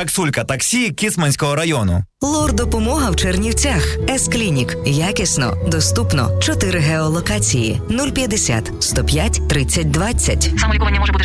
Таксулька таксі Кіцманського району. Лор-допомога в Чернівцях. С-клінік. Якісно, доступно. 4 геолокації. 050 105 30 20. Самолікування може бути